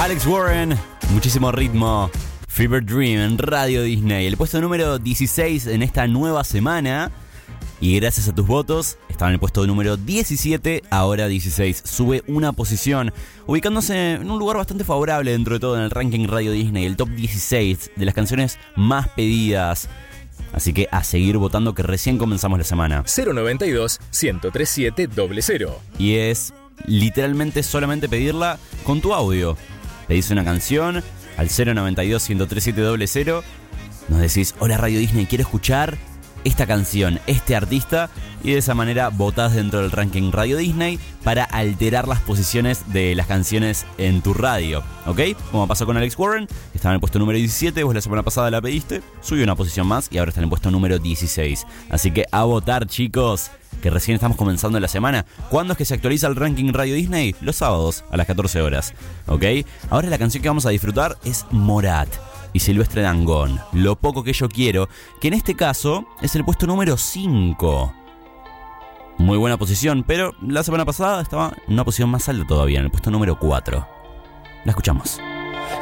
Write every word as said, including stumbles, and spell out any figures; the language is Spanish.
Alex Warren, muchísimo ritmo. Fever Dream en Radio Disney. El puesto número dieciséis en esta nueva semana. Y gracias a tus votos, estaba en el puesto número diecisiete, ahora dieciséis. Sube una posición, ubicándose en un lugar bastante favorable dentro de todo en el ranking Radio Disney. El top dieciséis de las canciones más pedidas. Así que a seguir votando, que recién comenzamos la semana. cero noventa y dos, ciento treinta y siete, cero cero. Y es literalmente solamente pedirla con tu audio. Pedís una canción al cero noventa y dos, ciento treinta y siete, cero cero. Nos decís: hola Radio Disney, quiero escuchar esta canción, este artista, y de esa manera votás dentro del ranking Radio Disney para alterar las posiciones de las canciones en tu radio, ¿ok? Como pasó con Alex Warren, que estaba en el puesto número diecisiete, vos la semana pasada la pediste, subió una posición más y ahora está en el puesto número dieciséis. Así que a votar, chicos, que recién estamos comenzando la semana. ¿Cuándo es que se actualiza el ranking Radio Disney? Los sábados a las catorce horas, ¿ok? Ahora la canción que vamos a disfrutar es Morat y Silvestre Dangond, Lo poco que yo quiero, que en este caso es el puesto número cinco. Muy buena posición, pero la semana pasada estaba en una posición más alta todavía, en el puesto número cuatro. La escuchamos.